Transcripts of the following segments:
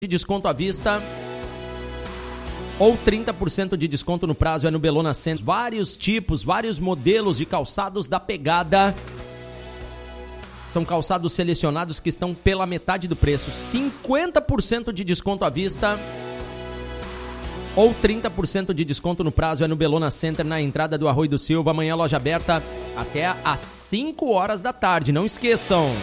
de desconto à vista ou 30% de desconto no prazo é no Belona Centro. Vários tipos, vários modelos de calçados da Pegada. São calçados selecionados que estão pela metade do preço. 50% de desconto à vista ou 30% de desconto no prazo é no Belona Center, na entrada do Arroio do Silva. Amanhã loja aberta até às 5 horas da tarde. Não esqueçam.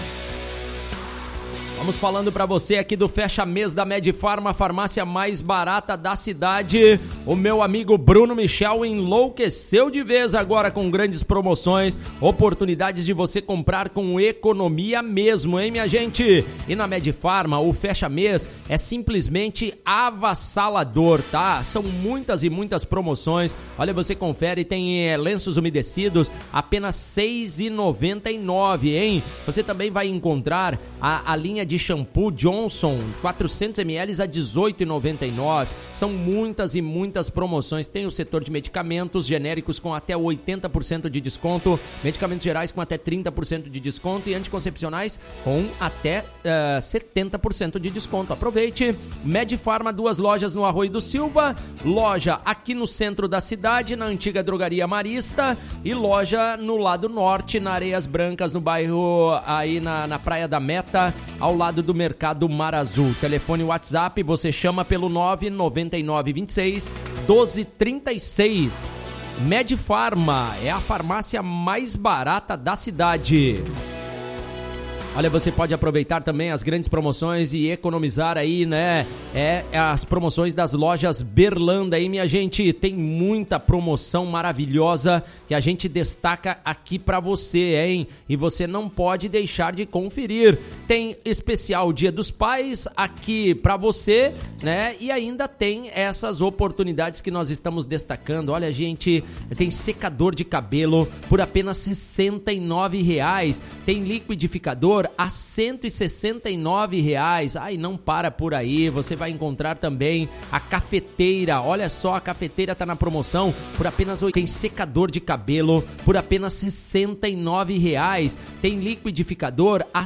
Vamos falando para você aqui do Fecha Mês da Medifarma, a farmácia mais barata da cidade. O meu amigo Bruno Michel enlouqueceu de vez agora com grandes promoções, oportunidades de você comprar com economia mesmo, hein, minha gente? E na Medifarma, o Fecha Mês é simplesmente avassalador, tá? São muitas e muitas promoções. Olha, você confere, tem lenços umedecidos, apenas R$ 6,99, hein? Você também vai encontrar a linha de shampoo Johnson 400 ml a R$ 18,99. São muitas e muitas promoções. Tem o setor de medicamentos genéricos com até 80% de desconto, medicamentos gerais com até 30% de desconto e anticoncepcionais com até 70% de desconto. Aproveite. Medifarma, 2 lojas no Arroio do Silva, loja aqui no centro da cidade, na antiga Drogaria Marista, e loja no lado norte, na Areias Brancas, no bairro aí na Praia da Meta, ao lado do Mercado Mar Azul. Telefone WhatsApp, você chama pelo 99926 1236. Medifarma é a farmácia mais barata da cidade. Olha, você pode aproveitar também as grandes promoções e economizar aí, né? As promoções das lojas Berlanda aí, minha gente. Tem muita promoção maravilhosa que a gente destaca aqui pra você, hein? E você não pode deixar de conferir. Tem especial Dia dos Pais aqui pra você, né? E ainda tem essas oportunidades que nós estamos destacando. Olha, gente, tem secador de cabelo por apenas R$ 69,00. Tem liquidificador a R$ 169,00. Ai, não para por aí, você vai encontrar também a cafeteira. Olha só, a cafeteira tá na promoção por apenas R$ 8,00. Tem secador de cabelo por apenas R$ 69,00. Tem liquidificador a R$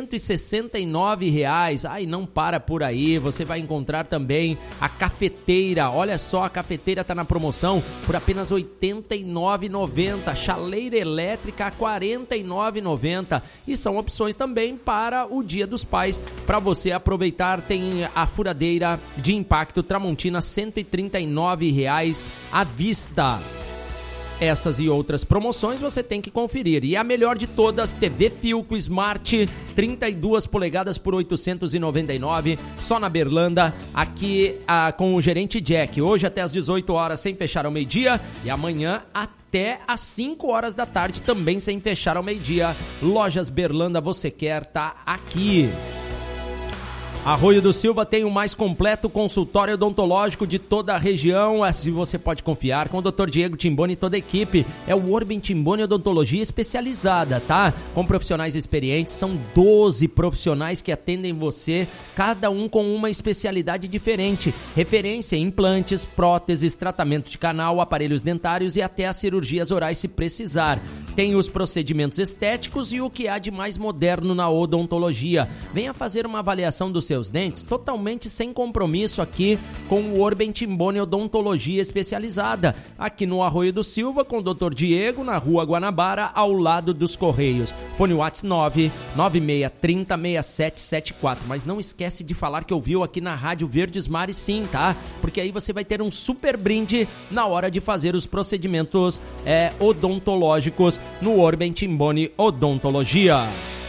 169,00. Ai, não para por aí, você vai encontrar também a cafeteira. Olha só, a cafeteira tá na promoção por apenas R$ 89,90. Chaleira elétrica a R$ 49,90. E são opções também para o Dia dos Pais, para você aproveitar. Tem a furadeira de impacto Tramontina, R$ 139,00 à vista. Essas e outras promoções você tem que conferir. E a melhor de todas, TV Philco Smart 32 polegadas por R$ 899, só na Berlanda, aqui com o gerente Jack. Hoje até às 18 horas sem fechar ao meio-dia, e amanhã até às 5 horas da tarde também sem fechar ao meio-dia. Lojas Berlanda, você quer, tá aqui. Arroio do Silva tem o mais completo consultório odontológico de toda a região. Assim você pode confiar com o Dr. Diego Timboni e toda a equipe. É o Urban Timboni Odontologia especializada, tá? Com profissionais experientes, são 12 profissionais que atendem você, cada um com uma especialidade diferente. Referência em implantes, próteses, tratamento de canal, aparelhos dentários e até as cirurgias orais se precisar. Tem os procedimentos estéticos e o que há de mais moderno na odontologia. Venha fazer uma avaliação dos seus dentes totalmente sem compromisso aqui com o Urban Timboni Odontologia especializada, aqui no Arroio do Silva com o Dr. Diego, na Rua Guanabara, ao lado dos Correios. Fone WhatsApp 996306774. Mas não esquece de falar que ouviu aqui na Rádio Verdes Mares, sim, tá? Porque aí você vai ter um super brinde na hora de fazer os procedimentos odontológicos no Urban Timboni Odontologia.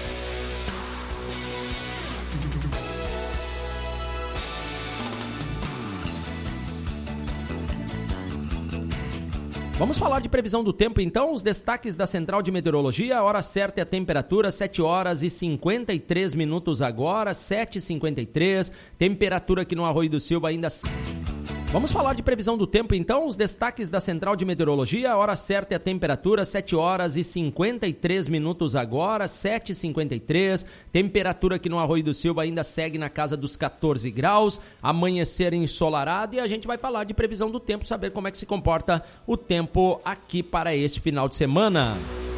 Vamos falar de previsão do tempo, então. Os destaques da Central de Meteorologia. A hora certa é a temperatura, 7 horas e 53 minutos agora, 7h53. Temperatura aqui no Arroio do Silva ainda... Vamos falar de previsão do tempo, então. Os destaques da Central de Meteorologia. A hora certa é a temperatura, 7 horas e 53 minutos agora, 7h53. Temperatura aqui no Arroio do Silva ainda segue na casa dos 14 graus. Amanhecer ensolarado, e a gente vai falar de previsão do tempo, saber como é que se comporta o tempo aqui para este final de semana.